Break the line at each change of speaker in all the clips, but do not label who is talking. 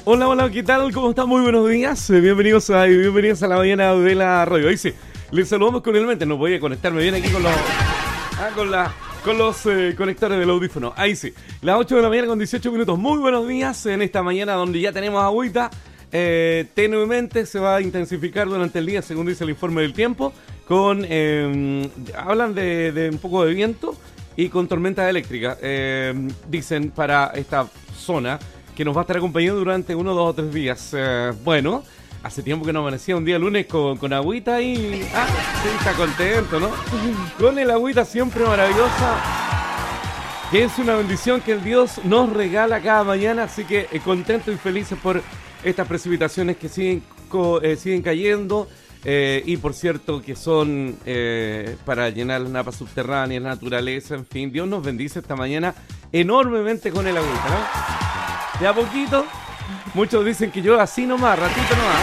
Hola, hola, ¿qué tal? ¿Cómo están? Muy buenos días. Bienvenidos a la mañana de la radio. Ahí sí, les saludamos cordialmente. No voy a conectarme bien aquí con los conectores del audífono. Ahí sí, las 8 de la mañana con 18 minutos. Muy buenos días en esta mañana donde ya tenemos agüita. Tenuemente se va a intensificar durante el día, según dice el informe del tiempo. Hablan de un poco de viento y con tormentas eléctricas. Dicen para esta zona que nos va a estar acompañando durante 1, 2 o 3 días. Bueno, hace tiempo que no amanecía un día lunes con agüita y... sí, está contento, ¿no? Con el agüita siempre maravillosa, que es una bendición que el Dios nos regala cada mañana, así que contentos y felices por estas precipitaciones que siguen cayendo, y por cierto que son para llenar las napas subterráneas, naturaleza, en fin, Dios nos bendice esta mañana enormemente con el agüita, ¿no? De a poquito, muchos dicen que yo así nomás, ratito nomás.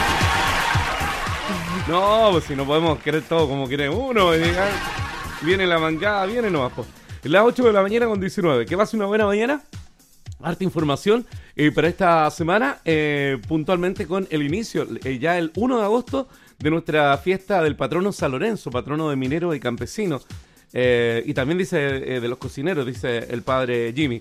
No, pues si no podemos querer todo como quiere uno. Viene la mangada, viene nomás. Pues. Las 8 de la mañana con 19. Que va a ser una buena mañana. Harta información para esta semana. Puntualmente con el inicio, ya el 1 de agosto, de nuestra fiesta del patrono San Lorenzo, patrono de mineros y campesinos. Y también dice de los cocineros, dice el padre Jimmy.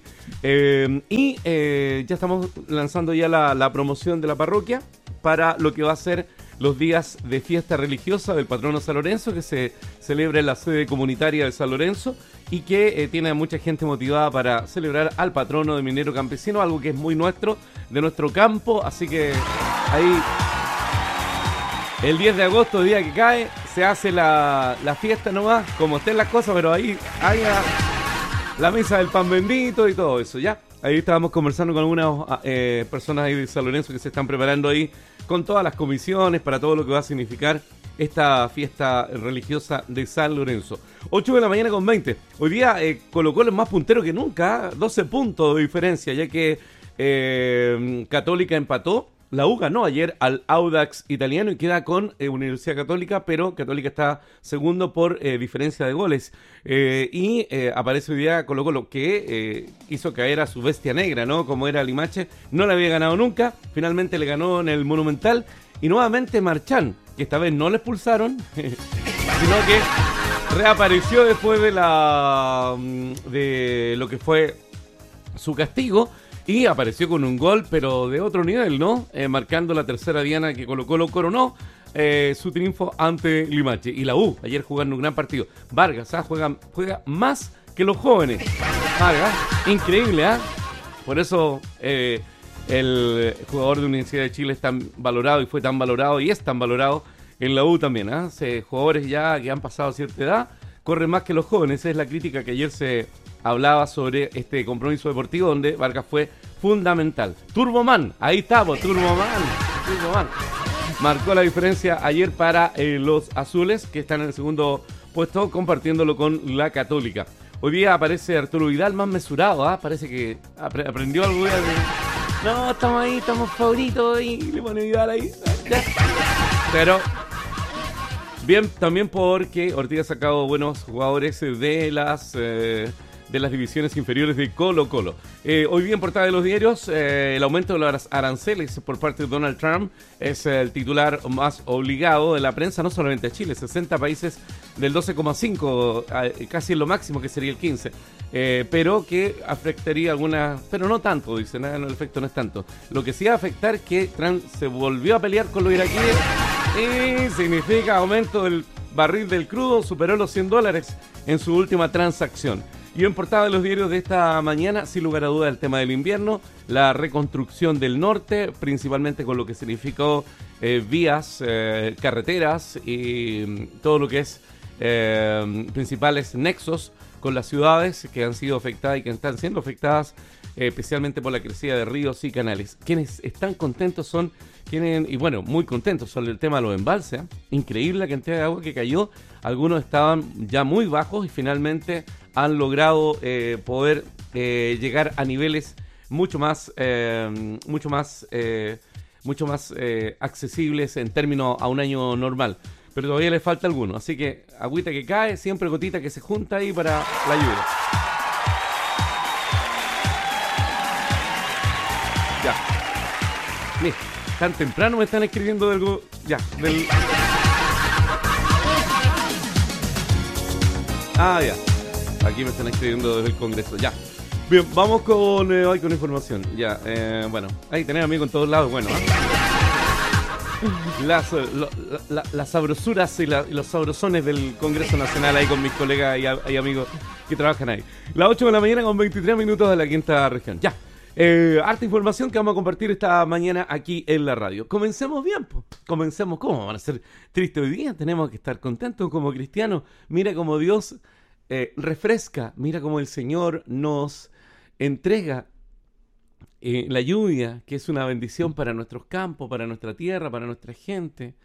Ya estamos lanzando ya la promoción de la parroquia para lo que va a ser los días de fiesta religiosa del patrono San Lorenzo, que se celebra en la sede comunitaria de San Lorenzo y que tiene a mucha gente motivada para celebrar al patrono de minero campesino, algo que es muy nuestro, de nuestro campo. Así que ahí, el 10 de agosto, día que cae, se hace la fiesta nomás, como estén las cosas, pero ahí hay la mesa del pan bendito y todo eso, ¿ya? Ahí estábamos conversando con algunas personas ahí de San Lorenzo que se están preparando ahí con todas las comisiones para todo lo que va a significar esta fiesta religiosa de San Lorenzo. 8 de la mañana con 20. Hoy día Colo-Colo es más puntero que nunca, 12 puntos de diferencia, ya que Católica empató. La U ganó ayer al Audax italiano y queda con Universidad Católica, pero Católica está segundo por diferencia de goles. Aparece hoy día Colo-Colo, que hizo caer a su bestia negra, ¿no? Como era Limache, no le había ganado nunca, finalmente le ganó en el Monumental. Y nuevamente Marchán, que esta vez no le expulsaron, sino que reapareció después de lo que fue su castigo. Y apareció con un gol, pero de otro nivel, ¿no? Marcando la tercera diana que Colo-Colo coronó su triunfo ante Limache. Y la U, ayer jugando un gran partido. Vargas, juega más que los jóvenes. Vargas, increíble, Por eso el jugador de Universidad de Chile es tan valorado y fue tan valorado y es tan valorado en la U también, Jugadores ya que han pasado cierta edad corren más que los jóvenes. Esa es la crítica que ayer se hablaba sobre este compromiso deportivo donde Vargas fue fundamental. Turboman, ahí estamos, Turboman. Marcó la diferencia ayer para los azules, que están en el segundo puesto, compartiéndolo con la Católica. Hoy día aparece Arturo Vidal más mesurado, Parece que aprendió algo. No, estamos ahí, estamos favoritos y le pone Vidal ahí. Pero bien, también porque Ortiz ha sacado buenos jugadores de las divisiones inferiores de Colo-Colo. Hoy día en portada de los diarios, el aumento de los aranceles por parte de Donald Trump es el titular más obligado de la prensa, no solamente a Chile, 60 países del 12,5, casi lo máximo que sería el 15, pero que afectaría algunas, pero no tanto, dicen, el efecto no es tanto. Lo que sí va a afectar es que Trump se volvió a pelear con los iraquíes y significa aumento del barril del crudo, superó los $100 en su última transacción. Y en portada de los diarios de esta mañana, sin lugar a duda, el tema del invierno, la reconstrucción del norte, principalmente con lo que significó vías, carreteras y todo lo que es principales nexos con las ciudades que han sido afectadas y que están siendo afectadas especialmente por la crecida de ríos y canales. Quienes están contentos muy contentos son el tema de los embalses. Increíble la cantidad de agua que cayó. Algunos estaban ya muy bajos y finalmente han logrado poder llegar a niveles mucho más accesibles en términos a un año normal. Pero todavía le falta alguno. Así que agüita que cae, siempre gotita que se junta ahí para la lluvia. Ya. Mira, tan temprano me están escribiendo ya, del... Ah, ya. Aquí me están escribiendo desde el Congreso, ya. Bien, vamos con información. Ya, bueno, ahí tenés amigos en todos lados, bueno. Las sabrosuras y los sabrosones del Congreso Nacional ahí con mis colegas y amigos que trabajan ahí. Las 8 de la mañana con 23 minutos de la quinta región. Ya, harta información que vamos a compartir esta mañana aquí en la radio. Comencemos bien, pues. Comencemos. ¿Cómo van a ser tristes hoy día? Tenemos que estar contentos como cristianos. Mira cómo Dios refresca. Mira cómo el Señor nos entrega la lluvia, que es una bendición para nuestros campos, para nuestra tierra, para nuestra gente.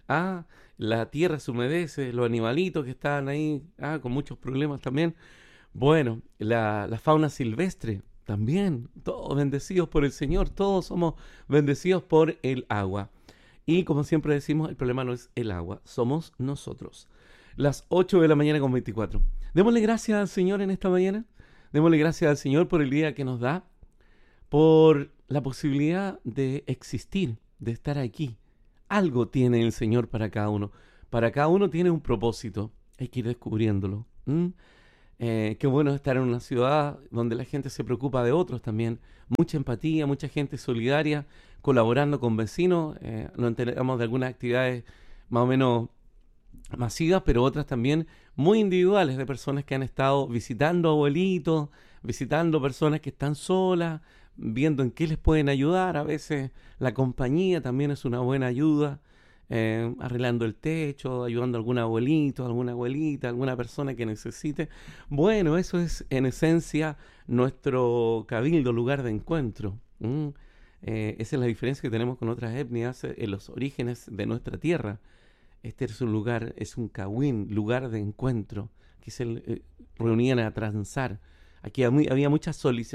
La tierra se humedece, los animalitos que estaban ahí, con muchos problemas también. Bueno, la fauna silvestre también, todos bendecidos por el Señor, todos somos bendecidos por el agua. Y como siempre decimos, el problema no es el agua, somos nosotros. Las 8 de la mañana con 24. Démosle gracias al Señor en esta mañana. Démosle gracias al Señor por el día que nos da, por la posibilidad de existir, de estar aquí. Algo tiene el Señor para cada uno. Para cada uno tiene un propósito. Hay que ir descubriéndolo. Qué bueno estar en una ciudad donde la gente se preocupa de otros también. Mucha empatía, mucha gente solidaria, colaborando con vecinos. Nos enteramos de algunas actividades más o menos masivas, pero otras también muy individuales, de personas que han estado visitando abuelitos, visitando personas que están solas, viendo en qué les pueden ayudar. A veces la compañía también es una buena ayuda, arreglando el techo, ayudando a algún abuelito, alguna abuelita, alguna persona que necesite. Bueno, eso es en esencia nuestro cabildo, lugar de encuentro. Esa es la diferencia que tenemos con otras etnias en los orígenes de nuestra tierra. Este es un lugar, es un cawin, lugar de encuentro, que se reunían a transar. Aquí había mucha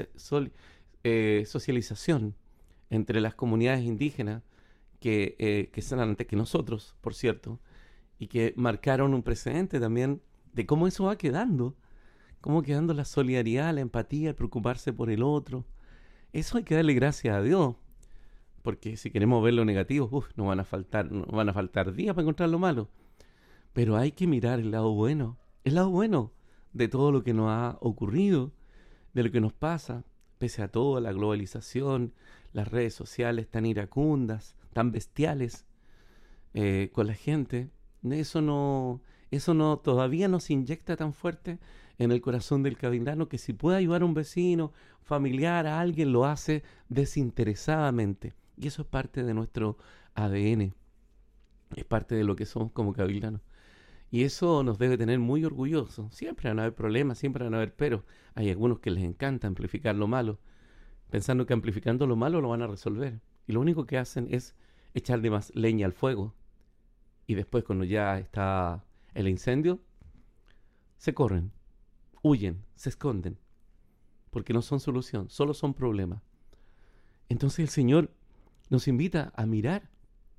socialización entre las comunidades indígenas que son antes que nosotros, por cierto, y que marcaron un precedente también de cómo eso va quedando, cómo quedando la solidaridad, la empatía, el preocuparse por el otro. Eso hay que darle gracias a Dios, porque si queremos ver lo negativo, no van a faltar días para encontrar lo malo. Pero hay que mirar el lado bueno de todo lo que nos ha ocurrido, de lo que nos pasa, pese a todo, la globalización, las redes sociales tan iracundas, tan bestiales con la gente. Eso no todavía no se inyecta tan fuerte en el corazón del cabildano, que si puede ayudar a un vecino, familiar, a alguien, lo hace desinteresadamente. Y eso es parte de nuestro ADN, es parte de lo que somos como cabildanos. Y eso nos debe tener muy orgullosos. Siempre van a haber problemas, siempre van a haber peros. Hay algunos que les encanta amplificar lo malo, pensando que amplificando lo malo lo van a resolver. Y lo único que hacen es echarle más leña al fuego. Y después, cuando ya está el incendio, se corren, huyen, se esconden, porque no son solución, solo son problemas. Entonces el Señor nos invita a mirar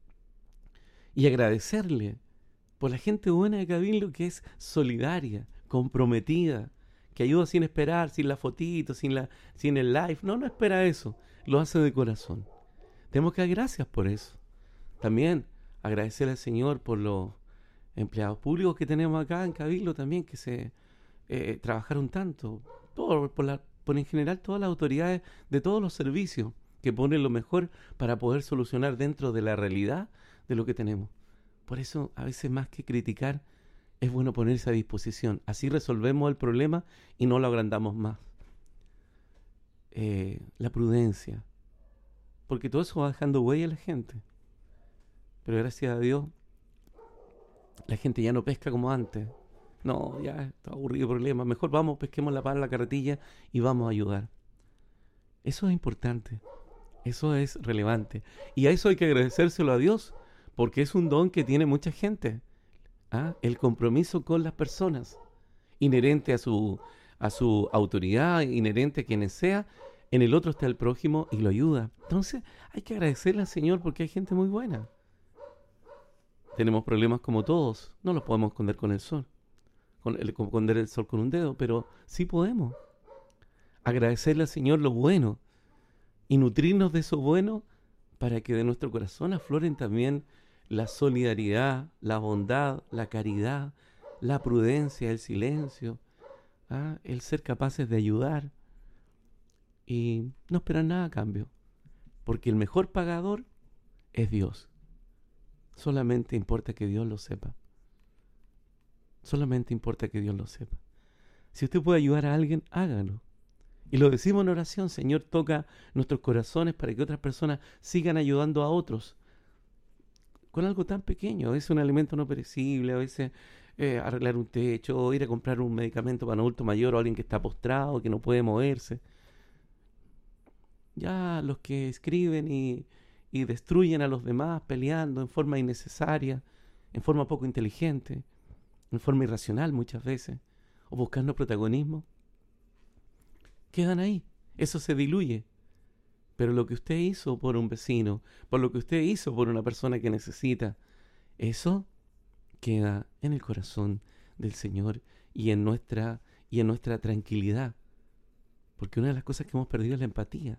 y agradecerle por la gente buena de Cabildo, que es solidaria, comprometida, que ayuda sin esperar, sin la fotito, sin el live. No espera eso, lo hace de corazón. Tenemos que dar gracias por eso. También agradecerle al Señor por los empleados públicos que tenemos acá en Cabildo también, que se trabajaron tanto, por en general todas las autoridades de todos los servicios, que ponen lo mejor para poder solucionar dentro de la realidad de lo que tenemos. Por eso, a veces más que criticar, es bueno ponerse a disposición. Así resolvemos el problema y no lo agrandamos más. La prudencia, porque todo eso va dejando huella a la gente. Pero gracias a Dios, la gente ya no pesca como antes. No, ya está aburrido el problema. Mejor vamos, pesquemos la pala en la carretilla y vamos a ayudar. Eso es importante. Eso es relevante. Y a eso hay que agradecérselo a Dios, porque es un don que tiene mucha gente. El compromiso con las personas, inherente a su autoridad, inherente a quienes sea. En el otro está el prójimo y lo ayuda. Entonces hay que agradecerle al Señor, porque hay gente muy buena. Tenemos problemas como todos. No los podemos esconder con el sol, esconder el sol con un dedo, pero sí podemos agradecerle al Señor lo bueno y nutrirnos de eso bueno para que de nuestro corazón afloren también la solidaridad, la bondad, la caridad, la prudencia, el silencio, el ser capaces de ayudar y no esperar nada a cambio, porque el mejor pagador es Dios. Solamente importa que Dios lo sepa. Solamente importa que Dios lo sepa. Si usted puede ayudar a alguien, hágalo. Y lo decimos en oración: Señor, toca nuestros corazones para que otras personas sigan ayudando a otros. Con algo tan pequeño, a veces un alimento no perecible, a veces arreglar un techo, o ir a comprar un medicamento para un adulto mayor o alguien que está postrado, que no puede moverse. Ya los que escriben y destruyen a los demás peleando en forma innecesaria, en forma poco inteligente, en forma irracional muchas veces, o buscando protagonismo, quedan ahí. Eso se diluye. Pero lo que usted hizo por un vecino, por lo que usted hizo por una persona que necesita, eso queda en el corazón del Señor y en nuestra tranquilidad. Porque una de las cosas que hemos perdido es la empatía.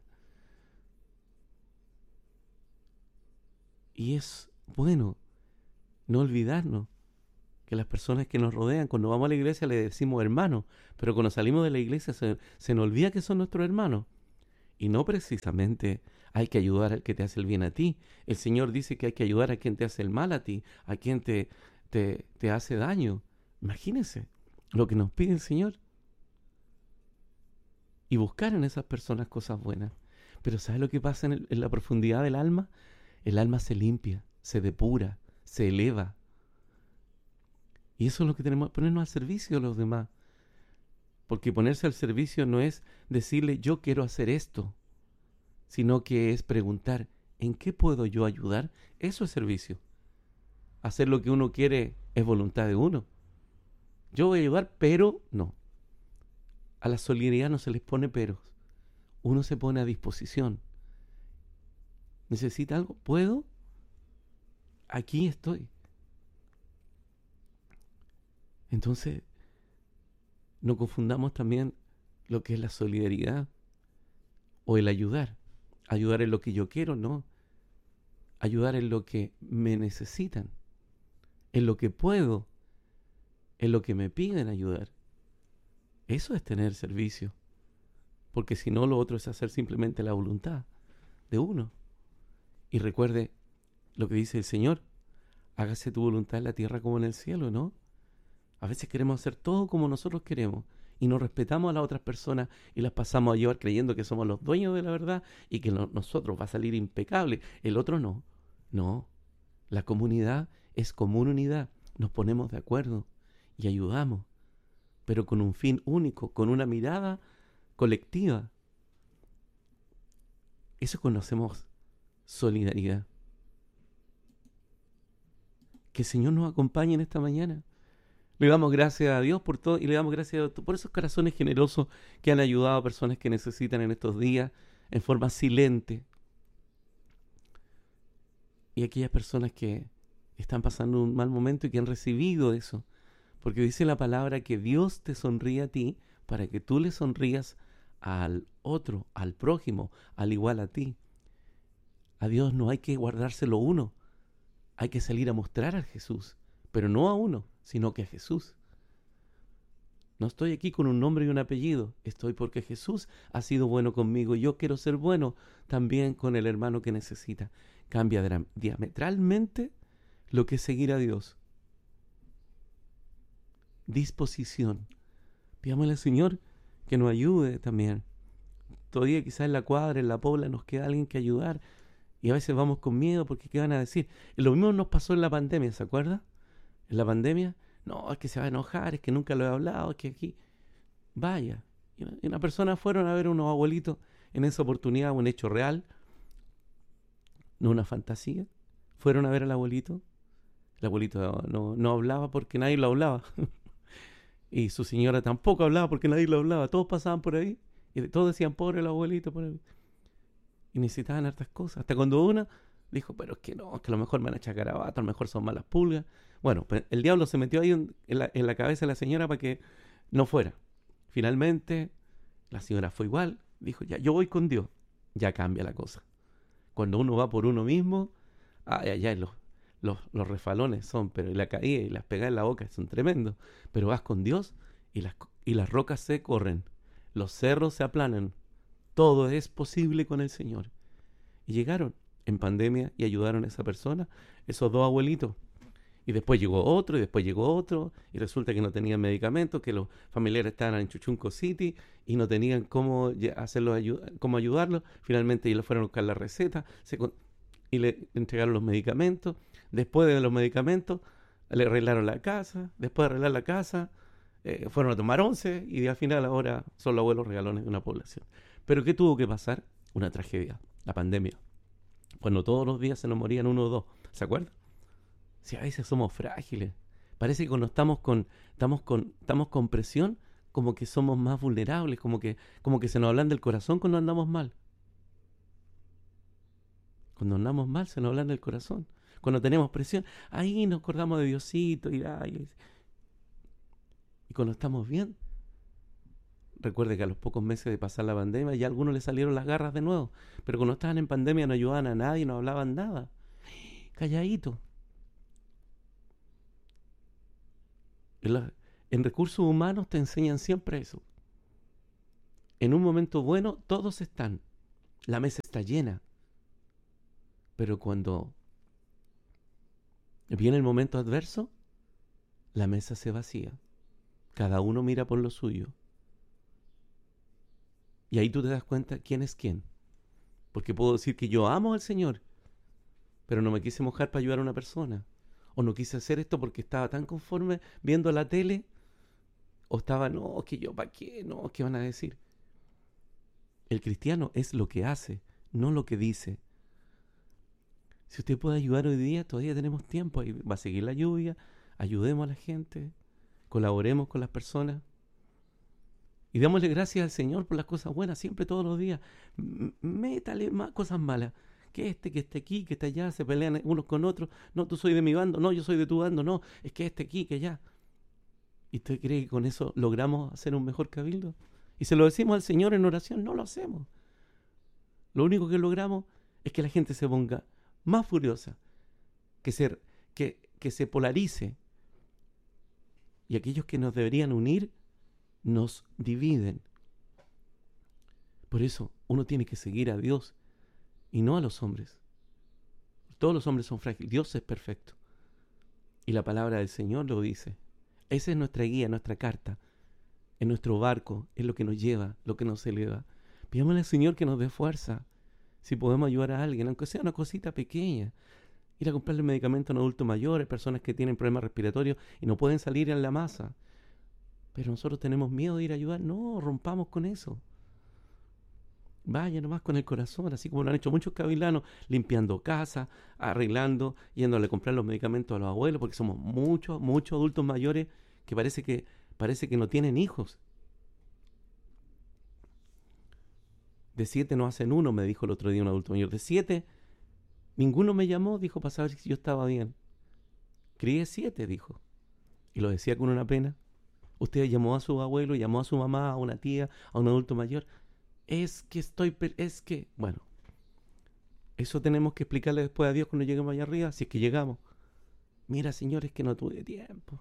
Y es bueno no olvidarnos que las personas que nos rodean, cuando vamos a la iglesia le decimos hermanos, pero cuando salimos de la iglesia se nos olvida que son nuestros hermanos. Y no precisamente hay que ayudar al que te hace el bien a ti. El Señor dice que hay que ayudar a quien te hace el mal a ti, a quien te hace daño. Imagínense lo que nos pide el Señor. Y buscar en esas personas cosas buenas. Pero ¿sabe lo que pasa en la profundidad del alma? El alma se limpia, se depura, se eleva. Y eso es lo que tenemos que ponernos al servicio de los demás. Porque ponerse al servicio no es decirle yo quiero hacer esto, sino que es preguntar ¿en qué puedo yo ayudar? Eso es servicio. Hacer lo que uno quiere es voluntad de uno. Yo voy a ayudar, pero no. A la solidaridad no se les pone peros. Uno se pone a disposición. ¿Necesita algo? ¿Puedo? Aquí estoy. Entonces, no confundamos también lo que es la solidaridad o el ayudar. Ayudar en lo que yo quiero, no. Ayudar en lo que me necesitan, en lo que puedo, en lo que me piden ayudar. Eso es tener servicio. Porque si no, lo otro es hacer simplemente la voluntad de uno. Y recuerde lo que dice el Señor: hágase tu voluntad en la tierra como en el cielo, ¿no? A veces queremos hacer todo como nosotros queremos y no respetamos a las otras personas y las pasamos a llevar creyendo que somos los dueños de la verdad y que nosotros va a salir impecable. El otro no. No. La comunidad es común unidad. Nos ponemos de acuerdo y ayudamos, pero con un fin único, con una mirada colectiva. Eso conocemos solidaridad. Que el Señor nos acompañe en esta mañana. Le damos gracias a Dios por todo y le damos gracias a Dios por esos corazones generosos que han ayudado a personas que necesitan en estos días en forma silente. Y aquellas personas que están pasando un mal momento y que han recibido eso. Porque dice la palabra que Dios te sonríe a ti para que tú le sonrías al otro, al prójimo, al igual a ti. A Dios no hay que guardárselo uno. Hay que salir a mostrar a Jesús. Pero no a uno, sino que a Jesús. No estoy aquí con un nombre y un apellido. Estoy porque Jesús ha sido bueno conmigo. Y yo quiero ser bueno también con el hermano que necesita. Cambia diametralmente lo que es seguir a Dios. Disposición. Pidámosle al Señor que nos ayude también. Todavía quizás en la cuadra, en la pobla, nos queda alguien que ayudar. Y a veces vamos con miedo porque ¿qué van a decir? Y lo mismo nos pasó en la pandemia, ¿se acuerda? En la pandemia, no, es que se va a enojar, es que nunca lo he hablado, es que aquí... Vaya. Y una persona fueron a ver a unos abuelitos en esa oportunidad, un hecho real, no una fantasía. Fueron a ver al abuelito. El abuelito no hablaba porque nadie lo hablaba. Y su señora tampoco hablaba porque nadie lo hablaba. Todos pasaban por ahí y todos decían, pobre el abuelito, pobre. Y necesitaban hartas cosas. Hasta cuando una dijo, pero es que no, es que a lo mejor me van a echar garabato, a lo mejor son malas pulgas. Bueno, pues el diablo se metió ahí en la cabeza de la señora para que no fuera. Finalmente, la señora fue igual. Dijo, ya, yo voy con Dios. Ya cambia la cosa. Cuando uno va por uno mismo, los refalones son, pero y la caída y las pegadas en la boca son tremendos. Pero vas con Dios y las rocas se corren, los cerros se aplanan. Todo es posible con el Señor. Y llegaron en pandemia y ayudaron a esa persona, esos dos abuelitos. Y después llegó otro, y después llegó otro, y resulta que no tenían medicamentos, que los familiares estaban en Chuchunco City y no tenían cómo cómo ayudarlos. Finalmente ellos fueron a buscar la receta y le entregaron los medicamentos. Después de los medicamentos, le arreglaron la casa. Después de arreglar la casa, fueron a tomar once y al final ahora son los abuelos regalones de una población. Pero ¿qué tuvo que pasar? Una tragedia, la pandemia. Cuando todos los días se nos morían uno o dos, ¿se acuerdan? Si a veces somos frágiles. Parece que cuando estamos con presión, como que somos más vulnerables, como que se nos hablan del corazón cuando andamos mal. Cuando andamos mal se nos hablan del corazón. Cuando tenemos presión, ahí nos acordamos de Diosito y cuando estamos bien, recuerde que a los pocos meses de pasar la pandemia ya a algunos les salieron las garras de nuevo. Pero cuando estaban en pandemia no ayudaban a nadie, no hablaban nada. Calladito. En recursos humanos te enseñan siempre eso. En un momento bueno todos están. La mesa está llena. Pero cuando viene el momento adverso, la mesa se vacía. Cada uno mira por lo suyo. Y ahí tú te das cuenta quién es quién. Porque puedo decir que yo amo al Señor, pero no me quise mojar para ayudar a una persona. O no quise hacer esto porque estaba tan conforme viendo la tele. O estaba, no, que yo, ¿para qué? No, ¿qué van a decir? El cristiano es lo que hace, no lo que dice. Si usted puede ayudar hoy día, todavía tenemos tiempo. Ahí va a seguir la lluvia. Ayudemos a la gente. Colaboremos con las personas. Y démosle gracias al Señor por las cosas buenas, siempre, todos los días. Métale más cosas malas. Que esté aquí, que esté allá, se pelean unos con otros. No, tú soy de mi bando, no, yo soy de tu bando, no, es que aquí, que allá. ¿Y usted cree que con eso logramos hacer un mejor cabildo? Y se lo decimos al Señor en oración, no lo hacemos. Lo único que logramos es que la gente se ponga más furiosa, que se polarice. Y aquellos que nos deberían unir, nos dividen. Por eso uno tiene que seguir a Dios y no a los hombres. Todos los hombres son frágiles. Dios es perfecto. Y la palabra del Señor lo dice. Esa es nuestra guía, nuestra carta. En nuestro barco es lo que nos lleva, lo que nos eleva. Pidámosle al Señor que nos dé fuerza. Si podemos ayudar a alguien, aunque sea una cosita pequeña. Ir a comprarle medicamentos a un adulto mayor, personas que tienen problemas respiratorios y no pueden salir en la masa. Pero nosotros tenemos miedo de ir a ayudar. No, rompamos con eso. Vaya nomás con el corazón, así como lo han hecho muchos cabilanos, limpiando casas, arreglando, yéndole a comprar los medicamentos a los abuelos, porque somos muchos adultos mayores que parece que no tienen hijos. De 7 no hacen uno, me dijo el otro día un adulto mayor. De 7, ninguno me llamó, dijo, para saber si yo estaba bien. Crié 7, dijo. Y lo decía con una pena. Usted llamó a su abuelo, llamó a su mamá, a una tía, a un adulto mayor. Bueno, eso tenemos que explicarle después a Dios cuando lleguemos allá arriba, si es que llegamos. Mira, Señor, es que no tuve tiempo.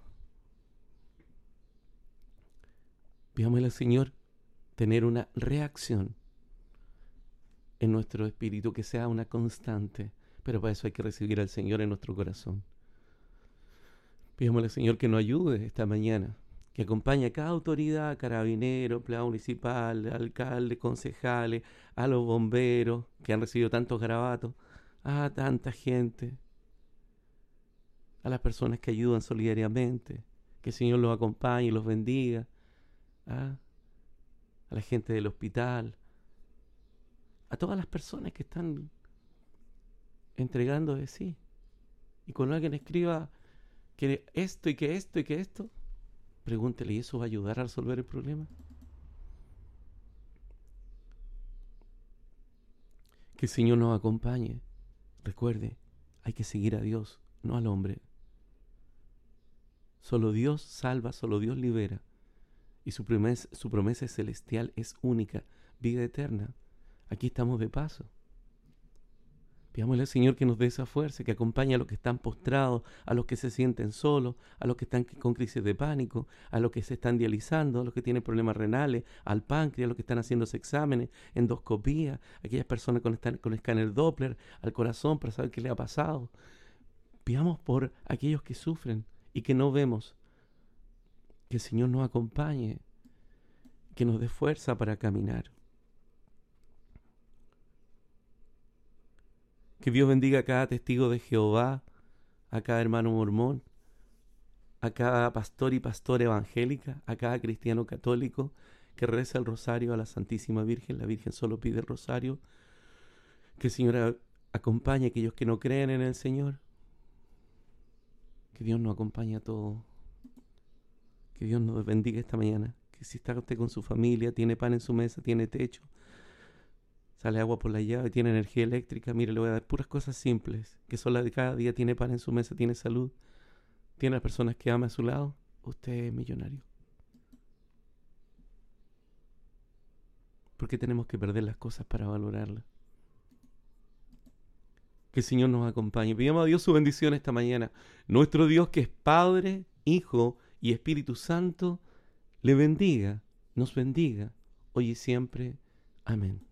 Pidámosle al Señor tener una reacción en nuestro espíritu que sea una constante, pero para eso hay que recibir al Señor en nuestro corazón. Pidámosle al Señor que nos ayude esta mañana, que acompañe a cada autoridad, carabinero, empleado municipal, alcalde, concejales, a los bomberos que han recibido tantos garabatos, a tanta gente, a las personas que ayudan solidariamente, que el Señor los acompañe y los bendiga, a la gente del hospital, a todas las personas que están entregando de sí. Y cuando alguien escriba que esto y que esto y que esto, pregúntele, ¿y eso va a ayudar a resolver el problema? Que el Señor nos acompañe. Recuerde, hay que seguir a Dios, no al hombre. Solo Dios salva, solo Dios libera. Y su promesa celestial es única, vida eterna. Aquí estamos de paso. Pidámosle al Señor que nos dé esa fuerza, que acompañe a los que están postrados, a los que se sienten solos, a los que están con crisis de pánico, a los que se están dializando, a los que tienen problemas renales, al páncreas, a los que están haciéndose exámenes, endoscopía, a aquellas personas con escáner Doppler, al corazón para saber qué le ha pasado. Pidamos por aquellos que sufren y que no vemos. Que el Señor nos acompañe, que nos dé fuerza para caminar. Que Dios bendiga a cada testigo de Jehová, a cada hermano mormón, a cada pastor y pastora evangélica, a cada cristiano católico que reza el rosario a la Santísima Virgen. La Virgen solo pide el rosario. Que el Señor acompañe a aquellos que no creen en el Señor. Que Dios nos acompañe a todos. Que Dios nos bendiga esta mañana. Que si está usted con su familia, tiene pan en su mesa, tiene techo, sale agua por la llave, tiene energía eléctrica, mire, le voy a dar puras cosas simples, que son las de cada día. Tiene pan en su mesa, tiene salud, tiene a las personas que ama a su lado. Usted es millonario. ¿Por qué tenemos que perder las cosas para valorarlas? Que el Señor nos acompañe. Pidamos a Dios su bendición esta mañana. Nuestro Dios, que es Padre, Hijo y Espíritu Santo, le bendiga, nos bendiga, hoy y siempre. Amén.